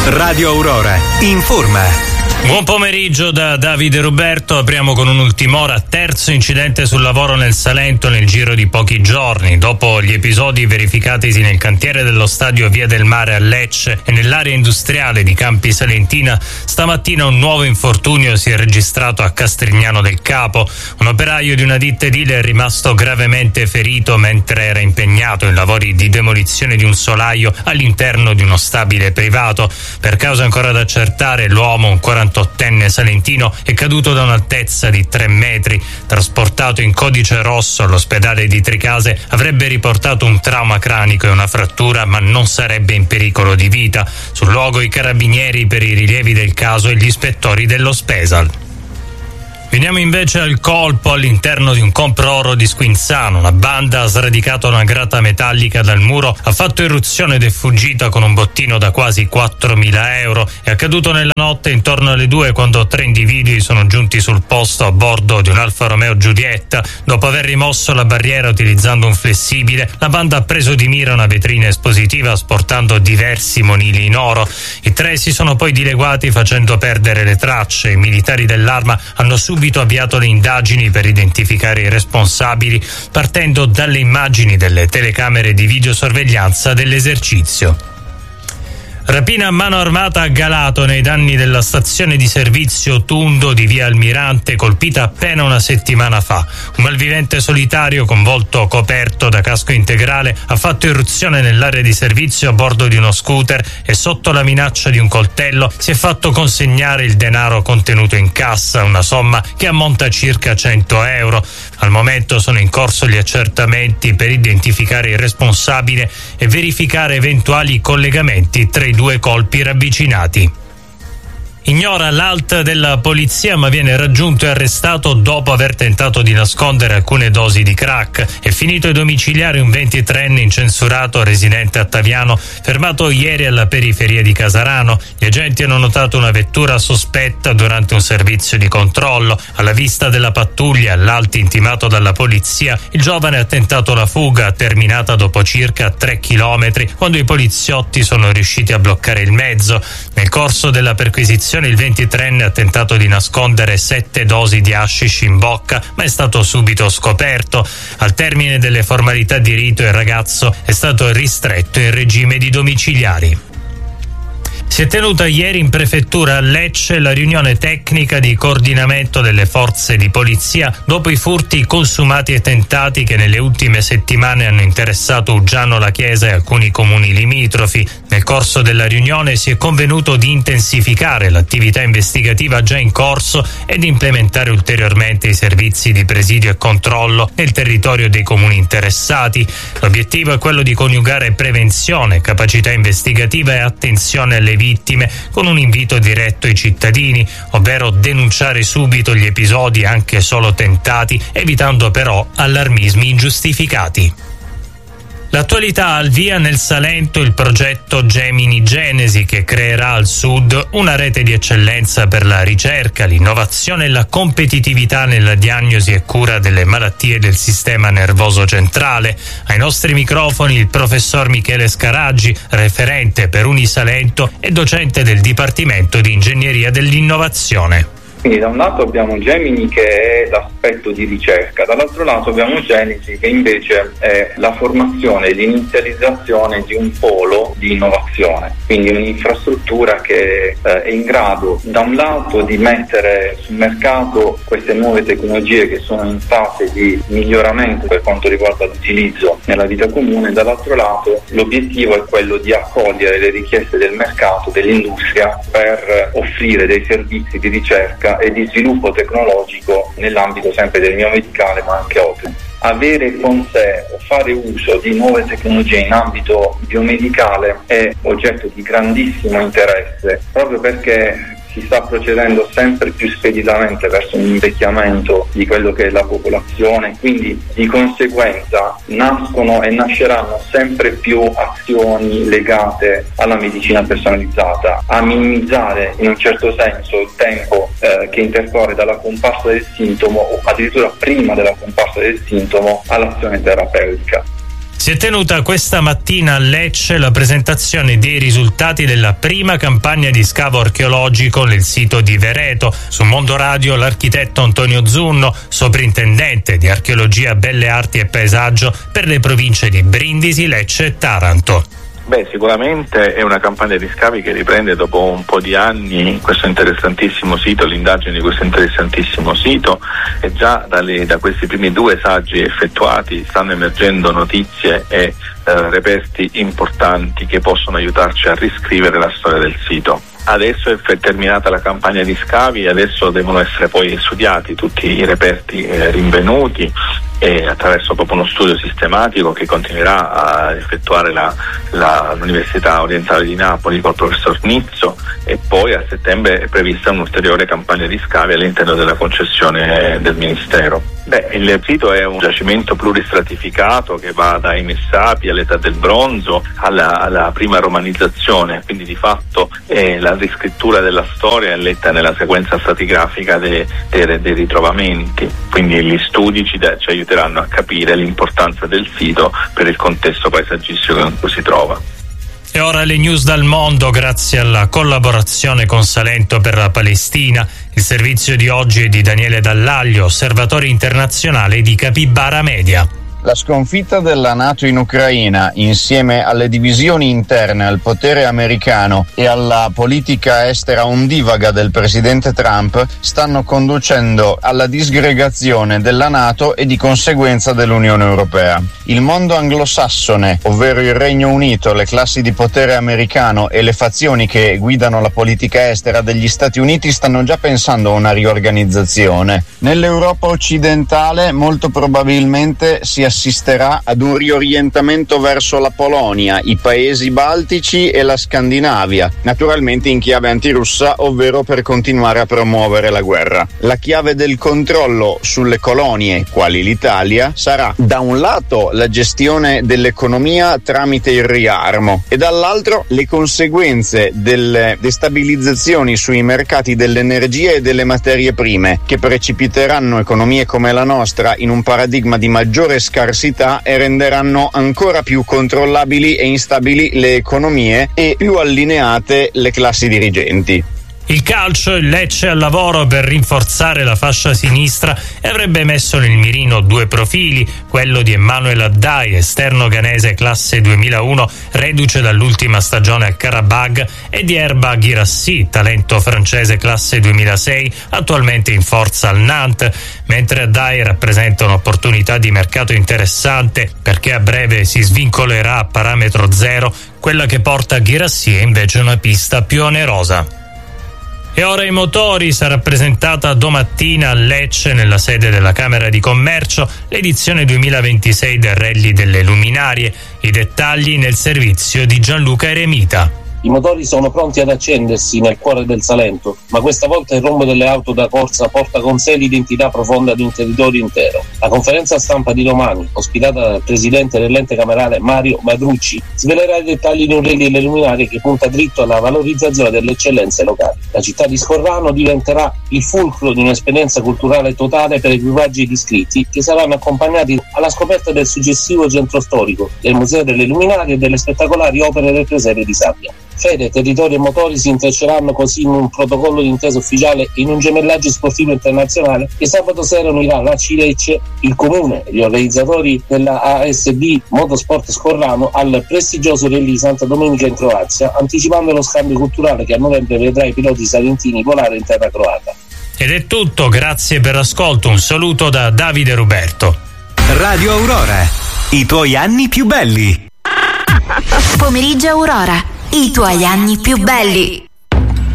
Radio Aurora informa. Buon pomeriggio da Davide Roberto. Apriamo con un'ultima ora. Terzo incidente sul lavoro nel Salento nel giro di pochi giorni. Dopo gli episodi verificatisi nel cantiere dello stadio Via del Mare a Lecce e nell'area industriale di Campi Salentina, stamattina un nuovo infortunio si è registrato a Castrignano del Capo. Un operaio di una ditta edile è rimasto gravemente ferito mentre era impegnato in lavori di demolizione di un solaio all'interno di uno stabile privato. Per cause ancora da accertare, l'uomo, un 48enne salentino, è caduto da un'altezza di 3 metri. Trasportato in codice rosso all'ospedale di Tricase, avrebbe riportato un trauma cranico e una frattura, ma non sarebbe in pericolo di vita. Sul luogo i carabinieri per i rilievi del caso e gli ispettori dello Spesal. Veniamo invece al colpo all'interno di un compro oro di Squinzano. Una banda ha sradicato una grata metallica dal muro, ha fatto irruzione ed è fuggita con un bottino da quasi 4.000 euro. È accaduto nella notte intorno alle 2, quando 3 individui sono giunti sul posto a bordo di un Alfa Romeo Giulietta. Dopo aver rimosso la barriera utilizzando un flessibile, la banda ha preso di mira una vetrina espositiva sportando diversi monili in oro. I 3 si sono poi dileguati facendo perdere le tracce. I militari dell'arma hanno subito avviato le indagini per identificare i responsabili, partendo dalle immagini delle telecamere di videosorveglianza dell'esercizio. Rapina a mano armata a Galato nei danni della stazione di servizio Tundo di via Almirante, colpita appena una settimana fa. Un malvivente solitario con volto coperto da casco integrale ha fatto irruzione nell'area di servizio a bordo di uno scooter e, sotto la minaccia di un coltello, si è fatto consegnare il denaro contenuto in cassa, una somma che ammonta a circa 100 euro. Al momento sono in corso gli accertamenti per identificare il responsabile e verificare eventuali collegamenti tra i 2 colpi ravvicinati. Ignora l'alt della polizia, ma viene raggiunto e arrestato dopo aver tentato di nascondere alcune dosi di crack. È finito ai domiciliari un 23enne incensurato residente a Taviano, fermato ieri alla periferia di Casarano. Gli agenti hanno notato una vettura sospetta durante un servizio di controllo. Alla vista della pattuglia, l'alt intimato dalla polizia, il giovane ha tentato la fuga, terminata dopo circa 3 chilometri, quando i poliziotti sono riusciti a bloccare il mezzo. Nel corso della perquisizione il 23enne ha tentato di nascondere 7 dosi di hashish in bocca, ma è stato subito scoperto. Al termine delle formalità di rito, il ragazzo è stato ristretto in regime di domiciliari. Si è tenuta ieri in prefettura a Lecce la riunione tecnica di coordinamento delle forze di polizia dopo i furti consumati e tentati che nelle ultime settimane hanno interessato Uggiano la Chiesa e alcuni comuni limitrofi. Nel corso della riunione si è convenuto di intensificare l'attività investigativa già in corso e di implementare ulteriormente i servizi di presidio e controllo nel territorio dei comuni interessati. L'obiettivo è quello di coniugare prevenzione, capacità investigativa e attenzione alle vittime, con un invito diretto ai cittadini, ovvero denunciare subito gli episodi anche solo tentati, evitando però allarmismi ingiustificati. L'attualità al via nel Salento il progetto Gemini Genesi, che creerà al sud una rete di eccellenza per la ricerca, l'innovazione e la competitività nella diagnosi e cura delle malattie del sistema nervoso centrale. Ai nostri microfoni il professor Michele Scaraggi, referente per Unisalento e docente del Dipartimento di Ingegneria dell'Innovazione. Quindi da un lato abbiamo Gemini, che è l'aspetto di ricerca, dall'altro lato abbiamo Genesi, che invece è la formazione e l'inizializzazione di un polo di innovazione, quindi un'infrastruttura che è in grado da un lato di mettere sul mercato queste nuove tecnologie che sono in fase di miglioramento per quanto riguarda l'utilizzo nella vita comune, dall'altro lato l'obiettivo è quello di accogliere le richieste del mercato, dell'industria, per offrire dei servizi di ricerca e di sviluppo tecnologico nell'ambito sempre del biomedicale, ma anche oltre. Avere con sé o fare uso di nuove tecnologie in ambito biomedicale è oggetto di grandissimo interesse, proprio perché si sta procedendo sempre più speditamente verso un invecchiamento di quello che è la popolazione, quindi di conseguenza nascono e nasceranno sempre più azioni legate alla medicina personalizzata, a minimizzare in un certo senso il tempo che intercorre dalla comparsa del sintomo o addirittura prima della comparsa del sintomo all'azione terapeutica. Si è tenuta questa mattina a Lecce la presentazione dei risultati della prima campagna di scavo archeologico nel sito di Vereto. Su Mondo Radio l'architetto Antonio Zunno, sovrintendente di archeologia, belle arti e paesaggio per le province di Brindisi, Lecce e Taranto. Sicuramente è una campagna di scavi che riprende dopo un po' di anni questo interessantissimo sito, l'indagine di questo interessantissimo sito, e già da questi primi 2 saggi effettuati stanno emergendo notizie e reperti importanti che possono aiutarci a riscrivere la storia del sito. Adesso è terminata la campagna di scavi, adesso devono essere poi studiati tutti i reperti rinvenuti e attraverso proprio uno studio sistematico che continuerà a effettuare l'Università Orientale di Napoli col professor Nizzo, e poi a settembre è prevista un'ulteriore campagna di scavi all'interno della concessione del Ministero. Il sito è un giacimento pluristratificato che va dai Messapi all'età del bronzo alla prima romanizzazione, quindi di fatto la riscrittura della storia è letta nella sequenza stratigrafica dei ritrovamenti, quindi gli studi ci aiuteranno a capire l'importanza del sito per il contesto paesaggistico in cui si trova. E ora le news dal mondo grazie alla collaborazione con Salento per la Palestina. Il servizio di oggi è di Daniele Dall'Aglio, osservatore internazionale di Capibara Media. La sconfitta della NATO in Ucraina, insieme alle divisioni interne al potere americano e alla politica estera ondivaga del presidente Trump, stanno conducendo alla disgregazione della NATO e di conseguenza dell'Unione Europea. Il mondo anglosassone, ovvero il Regno Unito, le classi di potere americano e le fazioni che guidano la politica estera degli Stati Uniti stanno già pensando a una riorganizzazione. Nell'Europa occidentale molto probabilmente si assisterà ad un riorientamento verso la Polonia, i paesi baltici e la Scandinavia, naturalmente in chiave antirussa, ovvero per continuare a promuovere la guerra. La chiave del controllo sulle colonie, quali l'Italia, sarà da un lato la gestione dell'economia tramite il riarmo e dall'altro le conseguenze delle destabilizzazioni sui mercati dell'energia e delle materie prime, che precipiteranno economie come la nostra in un paradigma di maggiore scarsità e renderanno ancora più controllabili e instabili le economie e più allineate le classi dirigenti. Il calcio, il Lecce al lavoro per rinforzare la fascia sinistra e avrebbe messo nel mirino 2 profili, quello di Emmanuel Addai, esterno ghanese classe 2001, reduce dall'ultima stagione al Karabag, e di Herba Guirassy, talento francese classe 2006, attualmente in forza al Nantes, mentre Addai rappresenta un'opportunità di mercato interessante perché a breve si svincolerà a parametro zero, quella che porta Guirassy è invece una pista più onerosa. E ora i motori, sarà presentata domattina a Lecce, nella sede della Camera di Commercio, l'edizione 2026 del Rally delle Luminarie. I dettagli nel servizio di Gianluca Eremita. I motori sono pronti ad accendersi nel cuore del Salento, ma questa volta il rombo delle auto da corsa porta con sé l'identità profonda di un territorio intero. La conferenza stampa di domani, ospitata dal presidente dell'ente camerale Mario Madrucci, svelerà i dettagli di un rally delle luminarie che punta dritto alla valorizzazione delle eccellenze locali. La città di Scorrano diventerà il fulcro di un'esperienza culturale totale per equipaggi iscritti che saranno accompagnati alla scoperta del suggestivo centro storico, del Museo delle Luminarie e delle spettacolari opere del presepe di Sabbia. Fede, territorio e motori si intrecceranno così in un protocollo di intesa ufficiale in un gemellaggio sportivo internazionale che sabato sera unirà la Cilecce, il comune e gli organizzatori della ASD Motorsport Scorrano al prestigioso rally Santa Domenica in Croazia, anticipando lo scambio culturale che a novembre vedrà i piloti salentini volare in terra croata. Ed è tutto, grazie per l'ascolto, un saluto da Davide Roberto. Radio Aurora, i tuoi anni più belli. Pomeriggio Aurora, i tuoi anni più belli.